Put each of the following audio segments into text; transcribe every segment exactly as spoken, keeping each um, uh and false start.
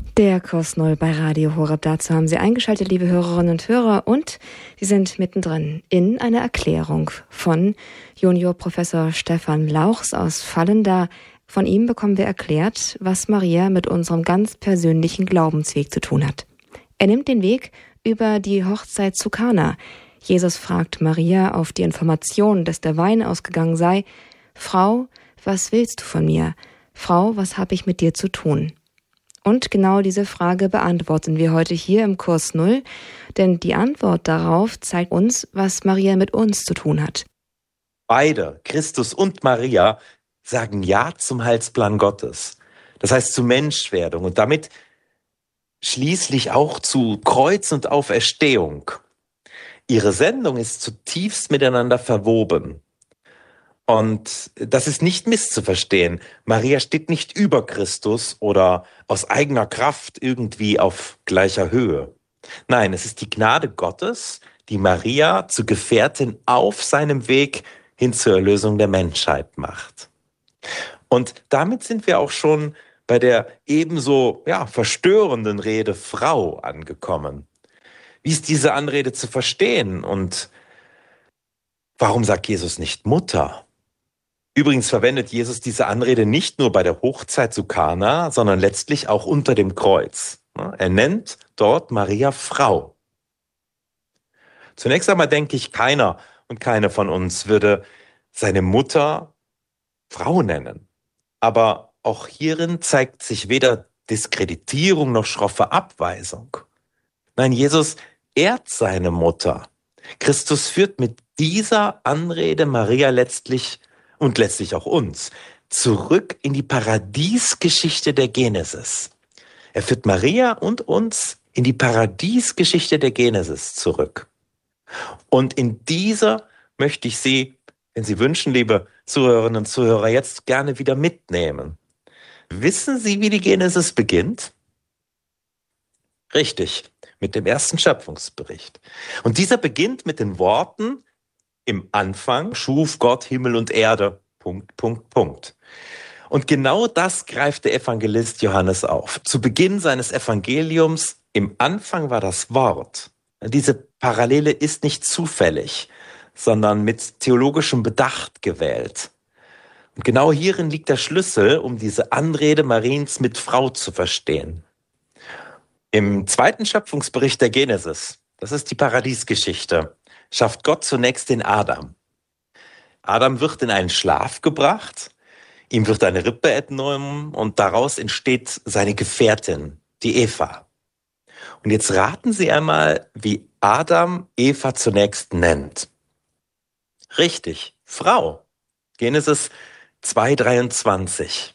Der Kurs Null bei Radio Horeb. Dazu haben Sie eingeschaltet, liebe Hörerinnen und Hörer, und Sie sind mittendrin in einer Erklärung von Junior Professor Stefan Lauchs aus Vallenda. Von ihm bekommen wir erklärt, was Maria mit unserem ganz persönlichen Glaubensweg zu tun hat. Er nimmt den Weg über die Hochzeit zu Kana. Jesus fragt Maria auf die Information, dass der Wein ausgegangen sei: Frau, was willst du von mir? Frau, was habe ich mit dir zu tun? Und genau diese Frage beantworten wir heute hier im Kurs Null, denn die Antwort darauf zeigt uns, was Maria mit uns zu tun hat. Beide, Christus und Maria, sagen Ja zum Heilsplan Gottes. Das heißt zu Menschwerdung und damit schließlich auch zu Kreuz und Auferstehung. Ihre Sendung ist zutiefst miteinander verwoben. Und das ist nicht misszuverstehen. Maria steht nicht über Christus oder aus eigener Kraft irgendwie auf gleicher Höhe. Nein, es ist die Gnade Gottes, die Maria zu Gefährtin auf seinem Weg hin zur Erlösung der Menschheit macht. Und damit sind wir auch schon bei der ebenso ja, verstörenden Rede Frau angekommen. Wie ist diese Anrede zu verstehen? Und warum sagt Jesus nicht Mutter? Übrigens verwendet Jesus diese Anrede nicht nur bei der Hochzeit zu Kana, sondern letztlich auch unter dem Kreuz. Er nennt dort Maria Frau. Zunächst einmal denke ich, keiner und keine von uns würde seine Mutter Frau nennen. Aber auch hierin zeigt sich weder Diskreditierung noch schroffe Abweisung. Nein, Jesus ehrt seine Mutter. Christus führt mit dieser Anrede Maria letztlich und letztlich auch uns zurück in die Paradiesgeschichte der Genesis. Er führt Maria und uns in die Paradiesgeschichte der Genesis zurück. Und in dieser möchte ich Sie, wenn Sie wünschen, liebe Zuhörerinnen und Zuhörer, jetzt gerne wieder mitnehmen. Wissen Sie, wie die Genesis beginnt? Richtig, mit dem ersten Schöpfungsbericht. Und dieser beginnt mit den Worten: Im Anfang schuf Gott Himmel und Erde. Punkt, Punkt, Punkt. Und genau das greift der Evangelist Johannes auf. Zu Beginn seines Evangeliums: Im Anfang war das Wort. Diese Parallele ist nicht zufällig, sondern mit theologischem Bedacht gewählt. Und genau hierin liegt der Schlüssel, um diese Anrede Mariens mit Frau zu verstehen. Im zweiten Schöpfungsbericht der Genesis, das ist die Paradiesgeschichte, schafft Gott zunächst den Adam. Adam wird in einen Schlaf gebracht, ihm wird eine Rippe entnommen und daraus entsteht seine Gefährtin, die Eva. Und jetzt raten Sie einmal, wie Adam Eva zunächst nennt. Richtig, Frau. Genesis zwei dreiundzwanzig.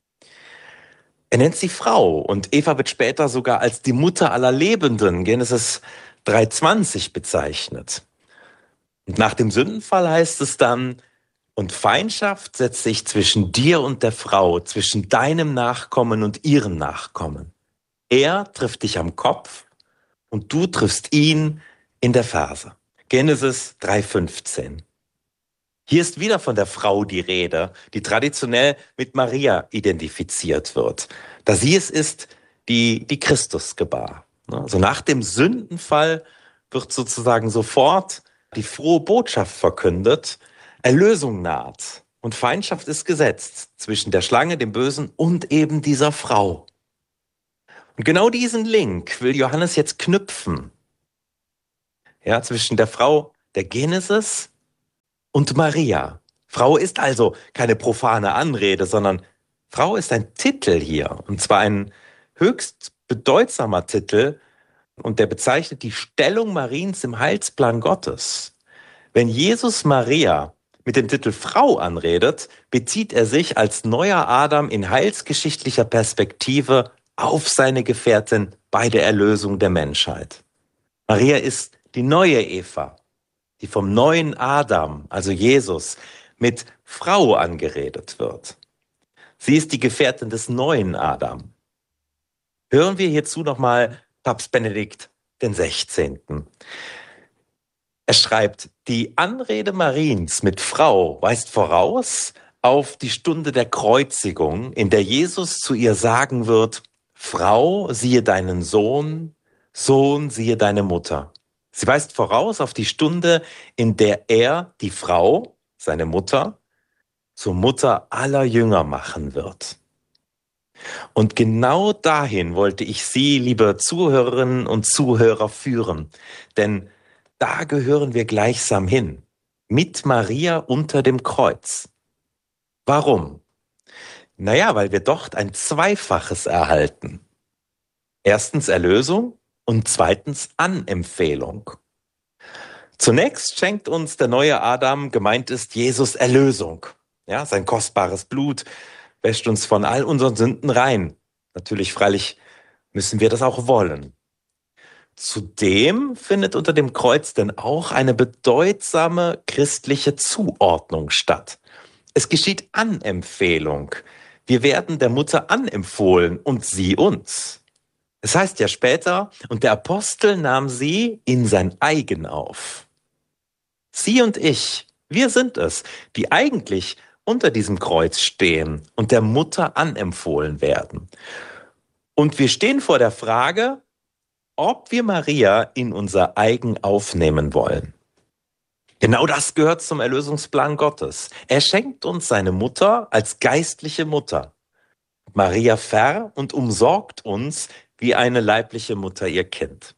Er nennt sie Frau und Eva wird später sogar als die Mutter aller Lebenden, Genesis drei zwanzig, bezeichnet. Und nach dem Sündenfall heißt es dann: Und Feindschaft setzt sich zwischen dir und der Frau, zwischen deinem Nachkommen und ihrem Nachkommen. Er trifft dich am Kopf und du triffst ihn in der Ferse. Genesis drei fünfzehn. Hier ist wieder von der Frau die Rede, die traditionell mit Maria identifiziert wird, da sie es ist, die, die Christus gebar. Also nach dem Sündenfall wird sozusagen sofort die frohe Botschaft verkündet: Erlösung naht und Feindschaft ist gesetzt zwischen der Schlange, dem Bösen, und eben dieser Frau. Und genau diesen Link will Johannes jetzt knüpfen. Ja, zwischen der Frau der Genesis und Maria. Frau ist also keine profane Anrede, sondern Frau ist ein Titel hier. Und zwar ein höchst bedeutsamer Titel. Und der bezeichnet die Stellung Mariens im Heilsplan Gottes. Wenn Jesus Maria mit dem Titel Frau anredet, bezieht er sich als neuer Adam in heilsgeschichtlicher Perspektive auf seine Gefährtin bei der Erlösung der Menschheit. Maria ist die neue Eva, die vom neuen Adam, also Jesus, mit Frau angeredet wird. Sie ist die Gefährtin des neuen Adam. Hören wir hierzu nochmal Papst Benedikt den Sechzehnten. Er schreibt: Die Anrede Mariens mit Frau weist voraus auf die Stunde der Kreuzigung, in der Jesus zu ihr sagen wird: Frau, siehe deinen Sohn, Sohn, siehe deine Mutter. Sie weist voraus auf die Stunde, in der er die Frau, seine Mutter, zur Mutter aller Jünger machen wird. Und genau dahin wollte ich Sie, liebe Zuhörerinnen und Zuhörer, führen. Denn da gehören wir gleichsam hin. Mit Maria unter dem Kreuz. Warum? Naja, weil wir dort ein Zweifaches erhalten. Erstens Erlösung und zweitens Anempfehlung. Zunächst schenkt uns der neue Adam, gemeint ist Jesus, Erlösung. Ja, sein kostbares Blut wäscht uns von all unseren Sünden rein. Natürlich, freilich, müssen wir das auch wollen. Zudem findet unter dem Kreuz denn auch eine bedeutsame christliche Zuordnung statt. Es geschieht Anempfehlung. Wir werden der Mutter anempfohlen und sie uns. Es heißt ja später, und der Apostel nahm sie in sein Eigen auf. Sie und ich, wir sind es, die eigentlich unter diesem Kreuz stehen und der Mutter anempfohlen werden. Und wir stehen vor der Frage, ob wir Maria in unser Eigen aufnehmen wollen. Genau das gehört zum Erlösungsplan Gottes. Er schenkt uns seine Mutter als geistliche Mutter. Maria ver- und umsorgt uns wie eine leibliche Mutter ihr Kind.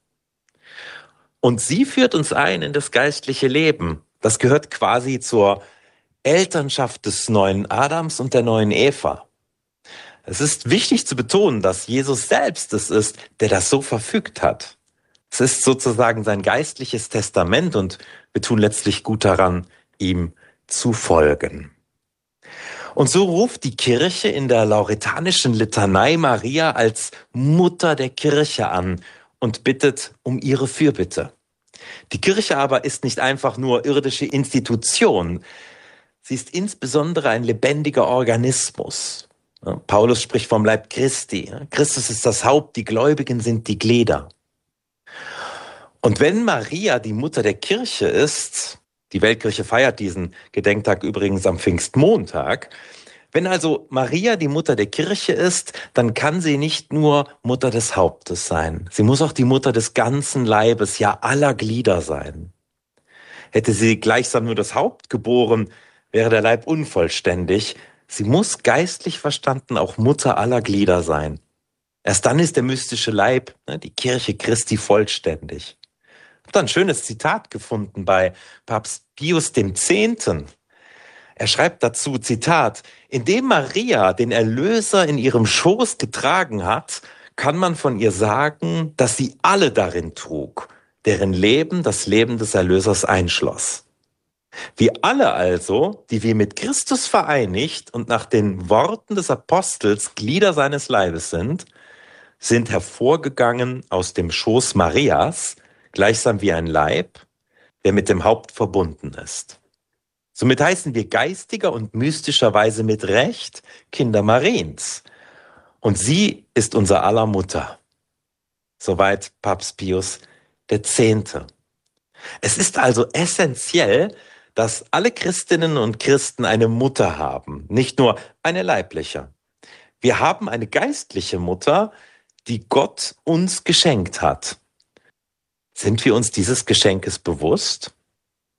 Und sie führt uns ein in das geistliche Leben. Das gehört quasi zur Elternschaft des neuen Adams und der neuen Eva. Es ist wichtig zu betonen, dass Jesus selbst es ist, der das so verfügt hat. Es ist sozusagen sein geistliches Testament und wir tun letztlich gut daran, ihm zu folgen. Und so ruft die Kirche in der lauretanischen Litanei Maria als Mutter der Kirche an und bittet um ihre Fürbitte. Die Kirche aber ist nicht einfach nur irdische Institution. Sie ist insbesondere ein lebendiger Organismus. Paulus spricht vom Leib Christi. Christus ist das Haupt, die Gläubigen sind die Glieder. Und wenn Maria die Mutter der Kirche ist, die Weltkirche feiert diesen Gedenktag übrigens am Pfingstmontag, wenn also Maria die Mutter der Kirche ist, dann kann sie nicht nur Mutter des Hauptes sein. Sie muss auch die Mutter des ganzen Leibes, ja aller Glieder sein. Hätte sie gleichsam nur das Haupt geboren, wäre der Leib unvollständig. Sie muss geistlich verstanden auch Mutter aller Glieder sein. Erst dann ist der mystische Leib, die Kirche Christi, vollständig. Ich habe da ein schönes Zitat gefunden bei Papst Pius dem Zehnten. Er schreibt dazu, Zitat, indem Maria den Erlöser in ihrem Schoß getragen hat, kann man von ihr sagen, dass sie alle darin trug, deren Leben das Leben des Erlösers einschloss. Wir alle also, die wir mit Christus vereinigt und nach den Worten des Apostels Glieder seines Leibes sind, sind hervorgegangen aus dem Schoß Marias, gleichsam wie ein Leib, der mit dem Haupt verbunden ist. Somit heißen wir geistiger und mystischerweise mit Recht Kinder Mariens. Und sie ist unser aller Mutter. Soweit Papst Pius der Zehnte. Es ist also essentiell, dass alle Christinnen und Christen eine Mutter haben, nicht nur eine leibliche. Wir haben eine geistliche Mutter, die Gott uns geschenkt hat. Sind wir uns dieses Geschenkes bewusst?